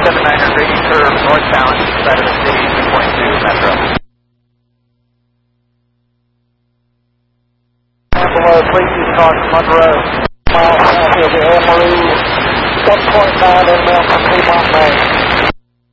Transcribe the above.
79er Grady curve northbound side of the city, 2.2 Metro. Below, please use caution, Monroe. Mile south of the Amarillo, 1.9 inbound from Fremont Main.